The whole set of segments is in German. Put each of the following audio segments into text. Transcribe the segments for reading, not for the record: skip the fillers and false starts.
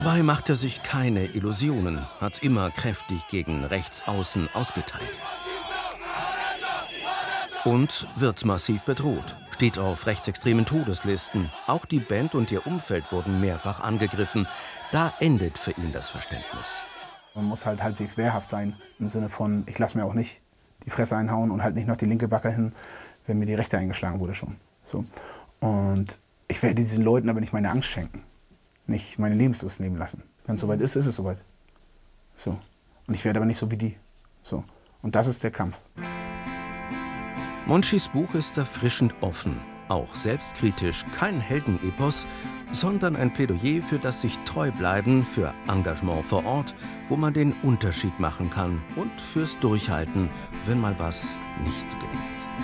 Dabei macht er sich keine Illusionen, hat immer kräftig gegen Rechtsaußen ausgeteilt. Und wird massiv bedroht, steht auf rechtsextremen Todeslisten. Auch die Band und ihr Umfeld wurden mehrfach angegriffen. Da endet für ihn das Verständnis. Man muss halt halbwegs wehrhaft sein, im Sinne von, ich lasse mir auch nicht die Fresse einhauen und halt nicht noch die linke Backe hin, wenn mir die rechte eingeschlagen wurde schon. So. Und ich werde diesen Leuten aber nicht meine Angst schenken, nicht meine Lebenslust nehmen lassen. Wenn es soweit ist, ist es soweit. So. Und ich werde aber nicht so wie die. So. Und das ist der Kampf. Monchis Buch ist erfrischend offen, auch selbstkritisch, kein Heldenepos, sondern ein Plädoyer für das sich treu bleiben, für Engagement vor Ort, wo man den Unterschied machen kann, und fürs Durchhalten, wenn mal was nicht gelingt.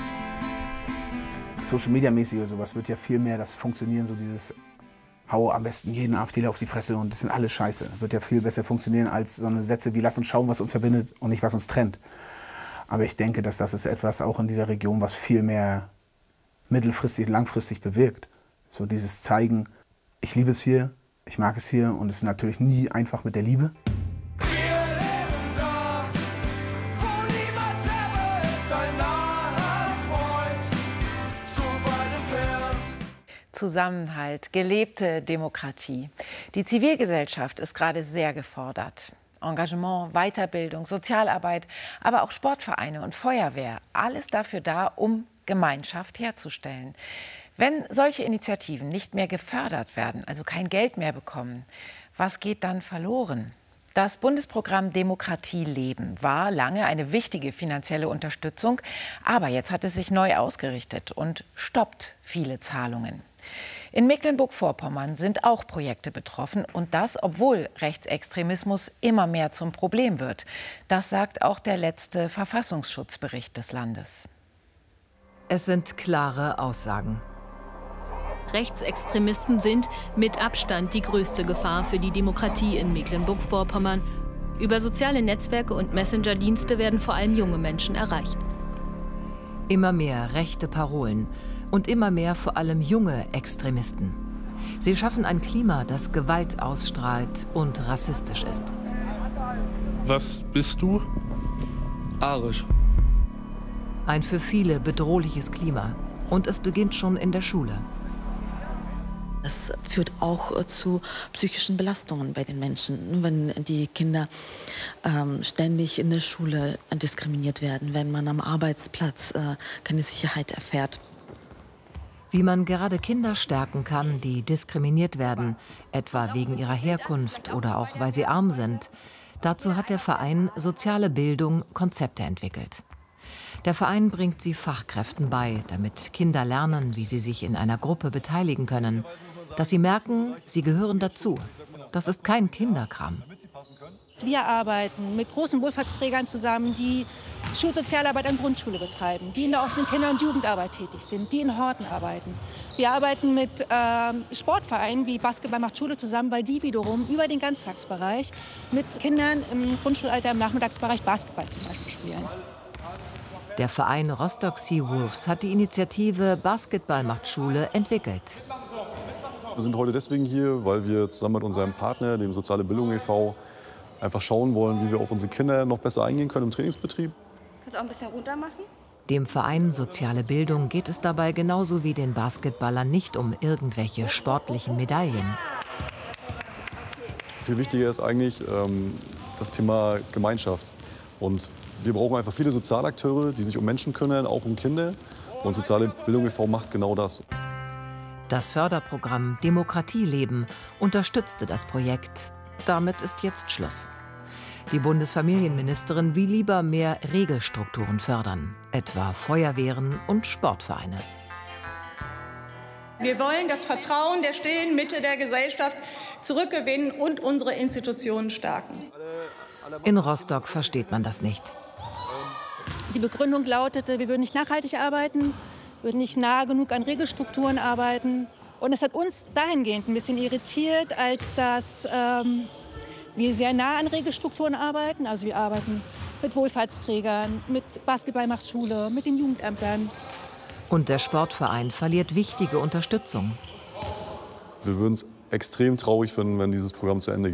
Social Media mäßig oder sowas wird ja viel mehr das Funktionieren, so dieses hau am besten jeden AfDler auf die Fresse und das sind alles Scheiße. Wird ja viel besser funktionieren als so eine Sätze wie lass uns schauen, was uns verbindet und nicht was uns trennt. Aber ich denke, dass das ist etwas auch in dieser Region, was viel mehr mittelfristig, langfristig bewirkt. So dieses Zeigen, ich liebe es hier, ich mag es hier und es ist natürlich nie einfach mit der Liebe. Zusammenhalt, gelebte Demokratie. Die Zivilgesellschaft ist gerade sehr gefordert. Engagement, Weiterbildung, Sozialarbeit, aber auch Sportvereine und Feuerwehr. Alles dafür da, um Gemeinschaft herzustellen. Wenn solche Initiativen nicht mehr gefördert werden, also kein Geld mehr bekommen, was geht dann verloren? Das Bundesprogramm Demokratie leben war lange eine wichtige finanzielle Unterstützung, aber jetzt hat es sich neu ausgerichtet und stoppt viele Zahlungen. In Mecklenburg-Vorpommern sind auch Projekte betroffen und das, obwohl Rechtsextremismus immer mehr zum Problem wird. Das sagt auch der letzte Verfassungsschutzbericht des Landes. Es sind klare Aussagen. Rechtsextremisten sind mit Abstand die größte Gefahr für die Demokratie in Mecklenburg-Vorpommern. Über soziale Netzwerke und Messenger-Dienste werden vor allem junge Menschen erreicht. Immer mehr rechte Parolen und immer mehr vor allem junge Extremisten. Sie schaffen ein Klima, das Gewalt ausstrahlt und rassistisch ist. Was bist du? Arisch. Ein für viele bedrohliches Klima. Und es beginnt schon in der Schule. Es führt auch zu psychischen Belastungen bei den Menschen, wenn die Kinder ständig in der Schule diskriminiert werden, wenn man am Arbeitsplatz keine Sicherheit erfährt. Wie man gerade Kinder stärken kann, die diskriminiert werden, etwa wegen ihrer Herkunft oder auch weil sie arm sind. Dazu hat der Verein Soziale Bildung Konzepte entwickelt. Der Verein bringt sie Fachkräften bei, damit Kinder lernen, wie sie sich in einer Gruppe beteiligen können, dass sie merken, sie gehören dazu. Das ist kein Kinderkram. Wir arbeiten mit großen Wohlfahrtsträgern zusammen, die Schulsozialarbeit an Grundschule betreiben, die in der offenen Kinder- und Jugendarbeit tätig sind, die in Horten arbeiten. Wir arbeiten mit Sportvereinen wie Basketball macht Schule zusammen, weil die wiederum über den Ganztagsbereich mit Kindern im Grundschulalter im Nachmittagsbereich Basketball zum Beispiel spielen. Der Verein Rostock Seawolves hat die Initiative Basketball macht Schule entwickelt. Wir sind heute deswegen hier, weil wir zusammen mit unserem Partner, dem Soziale Bildung e.V., einfach schauen wollen, wie wir auf unsere Kinder noch besser eingehen können im Trainingsbetrieb. Kannst du auch ein bisschen runter machen? Dem Verein Soziale Bildung geht es dabei genauso wie den Basketballern nicht um irgendwelche sportlichen Medaillen. Viel wichtiger ist eigentlich das Thema Gemeinschaft. Und wir brauchen einfach viele Sozialakteure, die sich um Menschen kümmern, auch um Kinder. Und Soziale Bildung e.V. macht genau das. Das Förderprogramm Demokratie leben unterstützte das Projekt. Damit ist jetzt Schluss. Die Bundesfamilienministerin will lieber mehr Regelstrukturen fördern, etwa Feuerwehren und Sportvereine. Wir wollen das Vertrauen der stillen Mitte der Gesellschaft zurückgewinnen und unsere Institutionen stärken. In Rostock versteht man das nicht. Die Begründung lautete, wir würden nicht nachhaltig arbeiten, würden nicht nah genug an Regelstrukturen arbeiten. Und es hat uns dahingehend ein bisschen irritiert, als dass wir sehr nah an Regelstrukturen arbeiten. Also wir arbeiten mit Wohlfahrtsträgern, mit Basketball macht Schule, mit den Jugendämtern. Und der Sportverein verliert wichtige Unterstützung. Wir würden es extrem traurig finden, wenn dieses Programm zu Ende geht.